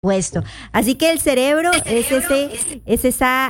supuesto. Así que el cerebro es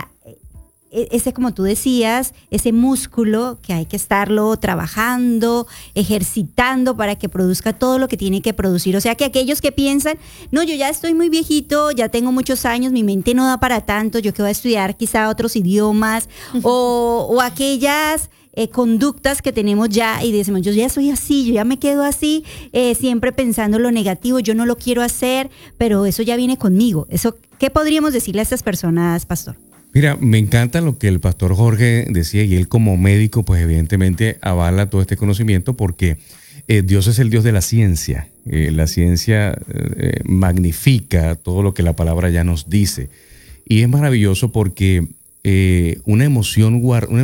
ese, como tú decías, ese músculo que hay que estarlo trabajando, ejercitando para que produzca todo lo que tiene que producir. O sea que aquellos que piensan, no, yo ya estoy muy viejito, ya tengo muchos años, mi mente no da para tanto, yo que voy a estudiar quizá otros idiomas, o aquellas conductas que tenemos ya y decimos, yo ya soy así, yo ya me quedo así, siempre pensando lo negativo, yo no lo quiero hacer, pero eso ya viene conmigo. Eso, ¿qué podríamos decirle a estas personas, pastor? Mira, me encanta lo que el pastor Jorge decía, y él como médico pues evidentemente avala todo este conocimiento porque Dios es el Dios de la ciencia. La ciencia magnifica todo lo que la palabra ya nos dice. Y es maravilloso porque una emoción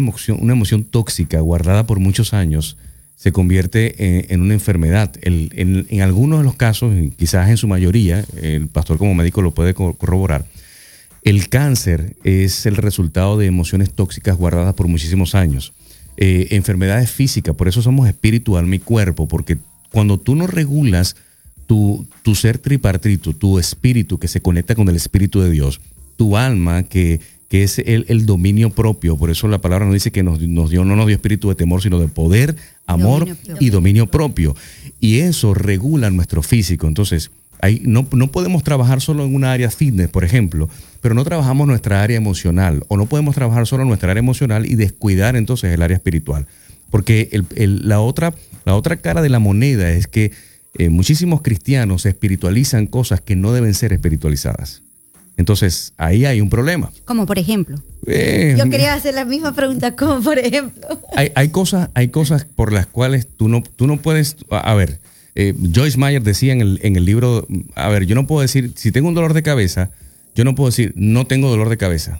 tóxica guardada por muchos años se convierte en una enfermedad. En algunos de los casos, quizás en su mayoría, el pastor como médico lo puede corroborar, el cáncer es el resultado de emociones tóxicas guardadas por muchísimos años. Enfermedades físicas, por eso somos espíritu, alma y cuerpo, porque cuando tú no regulas tu ser tripartito, tu espíritu que se conecta con el espíritu de Dios, tu alma que es el dominio propio, por eso la palabra nos dice que no nos dio espíritu de temor, sino de poder, amor y dominio propio. Y eso regula nuestro físico. Entonces, ahí no podemos trabajar solo en una área fitness, por ejemplo, pero no trabajamos nuestra área emocional, o no podemos trabajar solo en nuestra área emocional y descuidar entonces el área espiritual. Porque la otra cara de la moneda es que muchísimos cristianos espiritualizan cosas que no deben ser espiritualizadas. Entonces, ahí hay un problema. Como por ejemplo. Yo quería hacer la misma pregunta, como por ejemplo. Hay cosas por las cuales tú no puedes. A ver, Joyce Meyer decía en el libro, a ver, yo no puedo decir, si tengo un dolor de cabeza, yo no puedo decir, no tengo dolor de cabeza.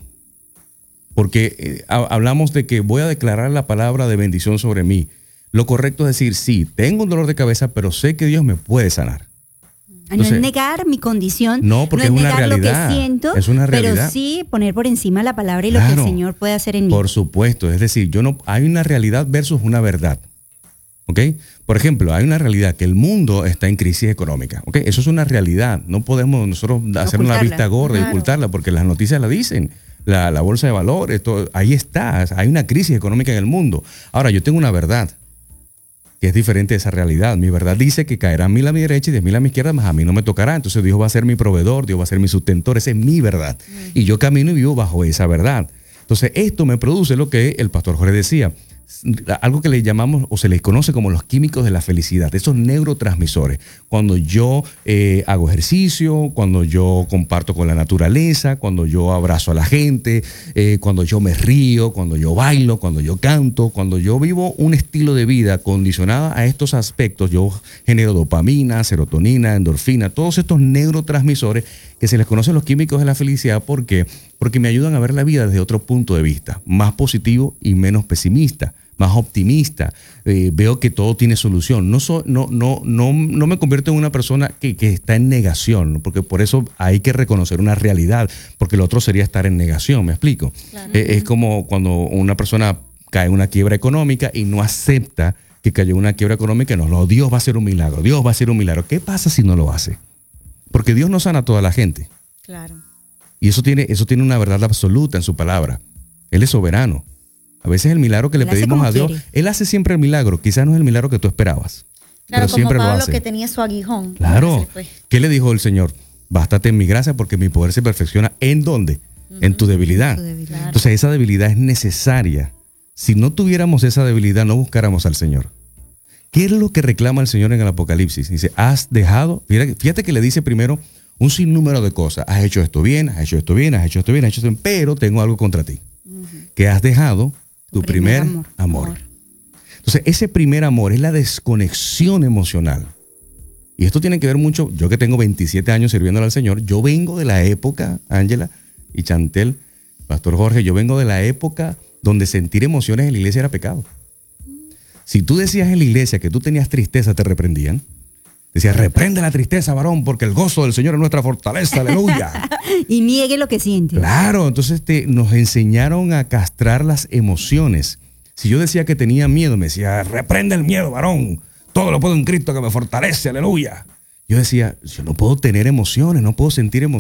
Porque hablamos de que voy a declarar la palabra de bendición sobre mí. Lo correcto es decir, sí, tengo un dolor de cabeza, pero sé que Dios me puede sanar. Entonces, no es negar mi condición, no, porque no es una negar realidad, lo que siento, es una realidad. Pero sí poner por encima la palabra y lo que el Señor puede hacer en mí. Por supuesto, es decir, hay una realidad versus una verdad. ¿Ok? Por ejemplo, hay una realidad que el mundo está en crisis económica. ¿Ok? Eso es una realidad. No podemos nosotros hacer una vista gorda y ocultarla porque las noticias la dicen. La bolsa de valores, todo, ahí está. Hay una crisis económica en el mundo. Ahora, yo tengo una verdad que es diferente de esa realidad. Mi verdad dice que caerán 1000 a mi derecha y 10.000 a mi izquierda, más a mí no me tocará. Entonces Dios va a ser mi proveedor, Dios va a ser mi sustentor. Esa es mi verdad. Y yo camino y vivo bajo esa verdad. Entonces esto me produce lo que el pastor Jorge decía, algo que le llamamos o se les conoce como los químicos de la felicidad, esos neurotransmisores. Cuando yo hago ejercicio, cuando yo comparto con la naturaleza, cuando yo abrazo a la gente, cuando yo me río, cuando yo bailo, cuando yo canto, cuando yo vivo un estilo de vida condicionado a estos aspectos, yo genero dopamina, serotonina, endorfina, todos estos neurotransmisores que se les conocen los químicos de la felicidad. ¿Por qué? Porque me ayudan a ver la vida desde otro punto de vista, más positivo y menos pesimista, más optimista. Veo que todo tiene solución. No me convierto en una persona que está en negación, ¿no? Porque por eso hay que reconocer una realidad, porque lo otro sería estar en negación, ¿me explico? Claro. Es como cuando una persona cae en una quiebra económica y no acepta que cayó en una quiebra económica. No, Dios va a hacer un milagro, Dios va a hacer un milagro. ¿Qué pasa si no lo hace? Porque Dios no sana a toda la gente. Claro. Y eso tiene una verdad absoluta en su palabra. Él es soberano. A veces el milagro que le pedimos a Dios, Él hace siempre el milagro. Quizás no es el milagro que tú esperabas. Claro, pero como siempre Pablo lo hace. Que tenía su aguijón. Claro. ¿Qué le dijo el Señor? Bástate en mi gracia porque mi poder se perfecciona. ¿En dónde? En tu debilidad. Entonces esa debilidad es necesaria. Si no tuviéramos esa debilidad, no buscáramos al Señor. ¿Qué es lo que reclama el Señor en el Apocalipsis? Dice, has dejado, fíjate que le dice primero un sinnúmero de cosas. Has hecho esto bien, has hecho esto bien, has hecho esto bien, has hecho esto bien, pero tengo algo contra ti. Que has dejado tu primer amor. Entonces, ese primer amor es la desconexión emocional. Y esto tiene que ver mucho, yo que tengo 27 años sirviéndole al Señor, yo vengo de la época, Ángela y Chantel, Pastor Jorge, yo vengo de la época donde sentir emociones en la iglesia era pecado. Si tú decías en la iglesia que tú tenías tristeza, te reprendían. Decía, reprende la tristeza, varón, porque el gozo del Señor es nuestra fortaleza, aleluya. Y niegue lo que siente. Claro, entonces nos enseñaron a castrar las emociones. Si yo decía que tenía miedo, me decía, reprende el miedo, varón. Todo lo puedo en Cristo que me fortalece, aleluya. Yo decía, yo no puedo tener emociones, no puedo sentir emociones.